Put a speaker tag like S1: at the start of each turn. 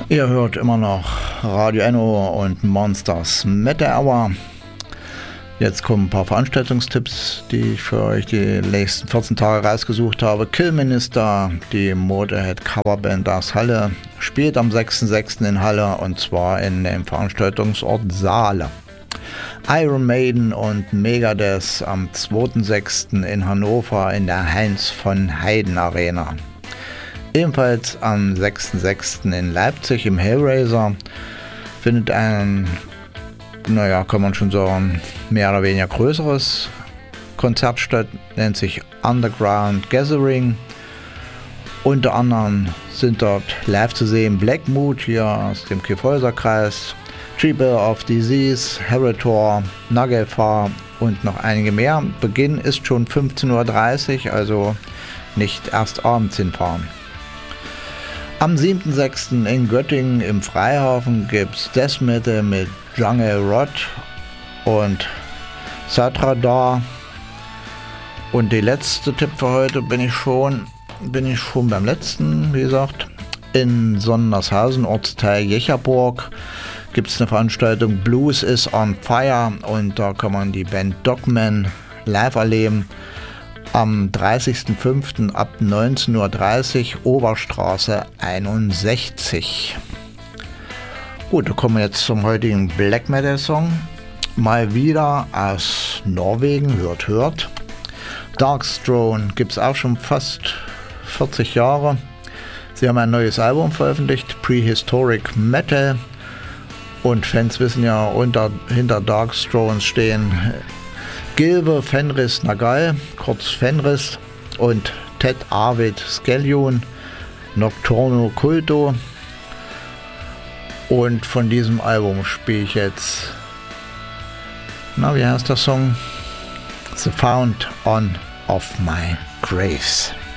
S1: Ihr hört immer noch Radio Enno und Monsters Metal Hour. Jetzt kommen ein paar Veranstaltungstipps, die ich für euch die nächsten 14 Tage rausgesucht habe. Killminister, die Motorhead-Coverband aus Halle, spielt am 6.6. in Halle und zwar in dem Veranstaltungsort Saale. Iron Maiden und Megadeth am 2.6. in Hannover in der Heinz von Heiden Arena. Ebenfalls am 6.6. in Leipzig im Hellraiser findet ein, kann man schon sagen, mehr oder weniger größeres Konzert statt, nennt sich Underground Gathering. Unter anderem sind dort live zu sehen Blackmood hier aus dem Kyffhäuserkreis, Tribal of Disease, Heritor, Nagelfar und noch einige mehr. Beginn ist schon 15.30 Uhr, also nicht erst abends hinfahren. Am 7.6. in Göttingen im Freihafen gibt es Death Metal mit Jungle Rod und Satradar. Und der letzte Tipp für heute bin ich schon beim letzten, wie gesagt. In Sondershausen, Ortsteil Jecherburg, gibt es eine Veranstaltung Blues is on Fire und da kann man die Band Dogman live erleben. Am 30.05. ab 19.30 Uhr Oberstraße 61. Gut, da kommen wir jetzt zum heutigen Black Metal Song. Mal wieder aus Norwegen, hört. Darkthrone gibt es auch schon fast 40 Jahre. Sie haben ein neues Album veröffentlicht, Prehistoric Metal. Und Fans wissen ja, hinter Darkthrone stehen Gilve Fenris Nagal, kurz Fenris, und Ted Arvid Skellion, Nocturno Culto. Und von diesem Album spiele ich jetzt, wie heißt der Song? The Found on of My Graves.